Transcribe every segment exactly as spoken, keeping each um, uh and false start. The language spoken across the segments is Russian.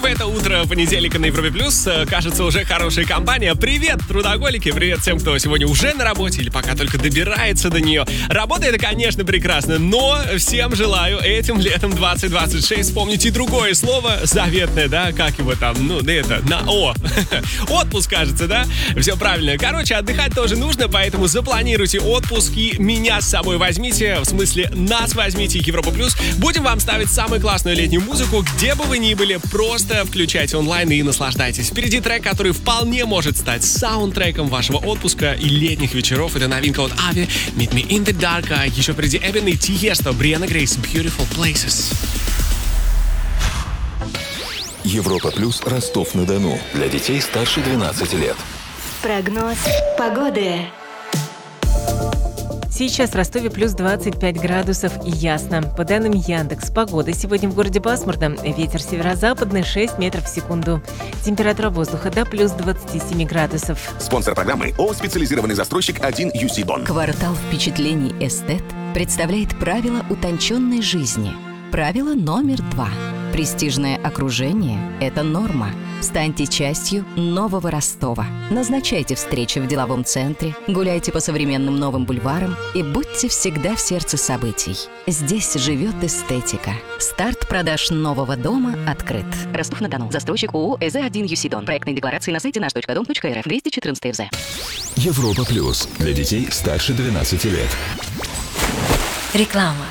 В это утро понедельника на Европе Плюс, кажется, уже хорошая компания. Привет, трудоголики, привет всем, кто сегодня уже на работе или пока только добирается до нее. Работа — это, конечно, прекрасно, но всем желаю этим летом двадцать двадцать шесть вспомнить и другое слово, заветное, да, как его там, ну, это, на О. Отпуск, кажется, да? Все правильно. Короче, отдыхать тоже нужно, поэтому запланируйте отпуск и меня с собой возьмите, в смысле, нас возьмите, Европа Плюс. Будем вам ставить самую классную летнюю музыку, где бы вы ни были, просто включайте онлайн и наслаждайтесь. Впереди трек, который вполне может стать саундтреком вашего отпуска и летних вечеров. Это новинка от Ави, Meet Me in the Dark. А еще впереди Эбен и Тиесто, Брианна Грейс, Beautiful Places. Европа Плюс, Ростов-на-Дону. Для детей старше двенадцати лет. Прогноз погоды. Сейчас в Ростове плюс двадцать пять градусов и ясно. По данным Яндекс, погода сегодня в городе пасмурно. Ветер северо-западный шесть метров в секунду. Температура воздуха до плюс двадцати семи градусов. Спонсор программы ООО «Специализированный застройщик один ю си Бон». Квартал впечатлений «Эстет» представляет правила утонченной жизни. Правило номер два. Престижное окружение – это норма. Станьте частью нового Ростова. Назначайте встречи в деловом центре, гуляйте по современным новым бульварам и будьте всегда в сердце событий. Здесь живет эстетика. Старт продаж нового дома открыт. Ростов-на-Дону. Застройщик ООО «ЭЗ один ю си Дон». Проектные декларации на сайте наш точка дом точка эр эф. двести четырнадцать ФЗ. Европа Плюс. Для детей старше двенадцати лет. Реклама.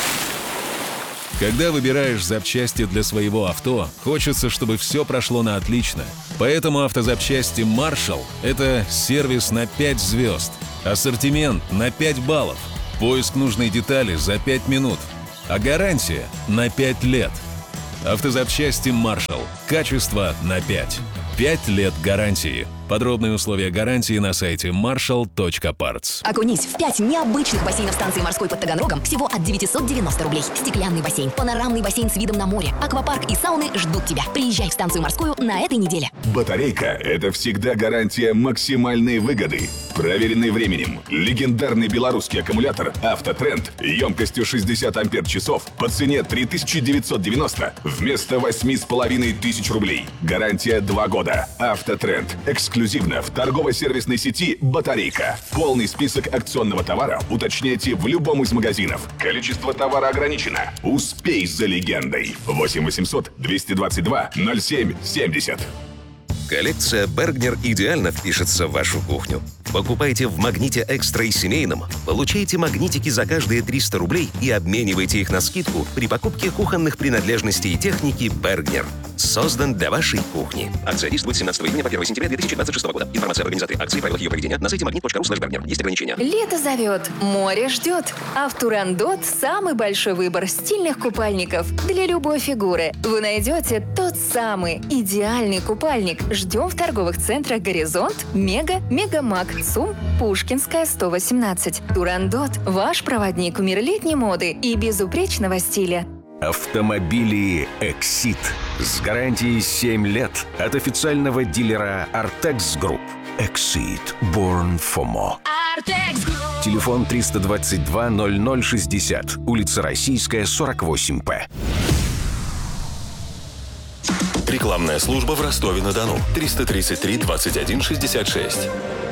Когда выбираешь запчасти для своего авто, хочется, чтобы все прошло на отлично. Поэтому автозапчасти Marshall – это сервис на пять звезд, ассортимент на пять баллов, поиск нужной детали за пять минут, а гарантия на пять лет. Автозапчасти Marshall. Качество на пять. пять лет гарантии. Подробные условия гарантии на сайте маршалл точка партс. Окунись в пять необычных бассейнов станции морской под Таганрогом всего от девятьсот девяносто рублей. Стеклянный бассейн, панорамный бассейн с видом на море, аквапарк и сауны ждут тебя. Приезжай в станцию морскую на этой неделе. Батарейка – это всегда гарантия максимальной выгоды. Проверенный временем. Легендарный белорусский аккумулятор «Автотренд» емкостью шестьдесят ампер-часов по цене три тысячи девятьсот девяносто вместо восемь с половиной тысяч рублей. Гарантия два года. «Автотренд». Эксклюзивно в торгово-сервисной сети «Батарейка». Полный список акционного товара уточняйте в любом из магазинов. Количество товара ограничено. Успей за легендой. восемь восемьсот двести двадцать два ноль семь семьдесят. Коллекция Bergner идеально впишется в вашу кухню. Покупайте в «Магните Экстра» и семейном, получайте магнитики за каждые триста рублей и обменивайте их на скидку при покупке кухонных принадлежностей и техники Bergner. Создан для вашей кухни. Акция действует с семнадцатого июня по первое сентября две тысячи двадцать шестого года. Информация об организаторе акции и правилах ее проведения на сайте магнит точка ру слэш бергнер. Есть ограничения. Лето зовет, море ждет. А в Турандот самый большой выбор стильных купальников для любой фигуры. Вы найдете тот самый идеальный купальник. Ждем в торговых центрах «Горизонт», «Мега», «Мегамаг», ЦУМ, Пушкинская, сто восемнадцать. Турандот – ваш проводник в мир летней моды и безупречного стиля. Автомобили «Эксид» с гарантией семь лет от официального дилера Artex Group. «Эксид. Born for more». Телефон триста двадцать два ноль ноль шестьдесят. Улица Российская, сорок восемь П. Рекламная служба в Ростове-на-Дону. триста тридцать три двадцать один шестьдесят шесть.